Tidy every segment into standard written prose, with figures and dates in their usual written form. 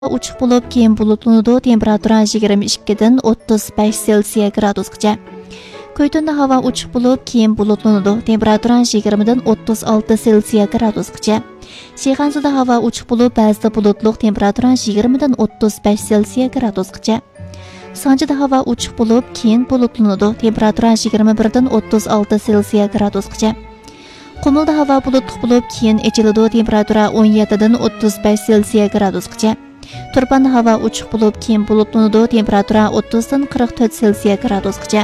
Uçuq bo'lib, keyin bulutlanadi. Temperatura 22 dan 35 Selsiya gradusgacha. Ko'ytunda havo uçuq bo'lib, keyin bulutlanadi. Temperatura 20 dan 36 Selsiya gradusgacha. Shixansida havo uçuq bo'lib, ba'zida bulutliq. Temperatura 20 dan 35 Selsiya gradusgacha. Sanjida havo uçuq bo'lib, keyin bulutlanadi. Temperatura 21 dan 36 Selsiya gradusgacha. Qumulda havo bulutli bo'lib, keyin echiladi. Temperatura 17 dan 35 Selsiya gradusgacha. Turpanda havo uçuq bo'lib, keyin bulutlanadi. Temperatura 30 dan 44 Selsiya gradusgacha.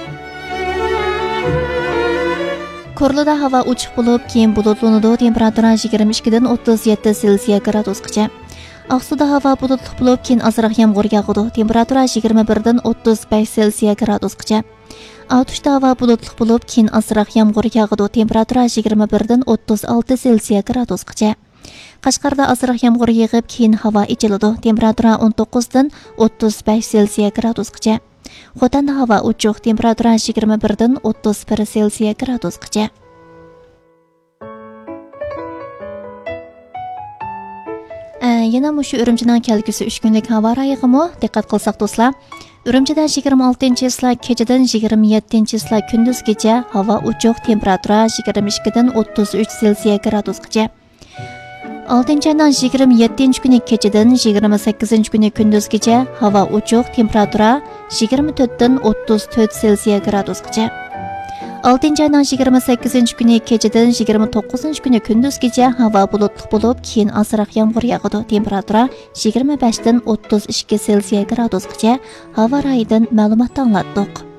Korluda havo uçuq bo'lib, keyin bulutlanadi. Temperatura 22 dan 37 Selsiya gradusgacha. Aqsuda havo bulutli bo'lib, keyin ozroq yomg'ir yog'adi. Temperatura 21 dan 35 Selsiya gradusgacha. Atushda havo bulutli bo'lib, keyin ozroq yomg'ir yog'adi. Temperatura 21 dan 36 Selsiya gradusgacha. Qashqarda ozroq yomg'ir yog'ib, keyin havo ichiladi. Temperatura 19 dan 35 Selsiya gradusgacha. Xotanda havo uçuq. Temperatura 21 dan 31 Selsiya gradusgacha. Yana mushu Urumchining kelgusi 3 kunlik havo rayig'imi diqqat qilsak do'stlar. Urumchida 26-yillar kechadan 27-yillar kunduzgacha havo uçuq. Temperatura 22 dan 33 Selsiya gradusgacha. 6-ayning 27-kuni kechadan 28-kuni kunduzgacha havo uçuq. Temperatura 24 dan 34 Selsiya gradusgacha. 6-ayning 28-kuni kechadan 29-kuni kunduzgacha havo bulutli bo'lib, keyin ozroq yomg'ir yog'adi. Temperatura 25 dan 32 Selsiya gradusgacha havo rayidan ma'lumot anglatdik.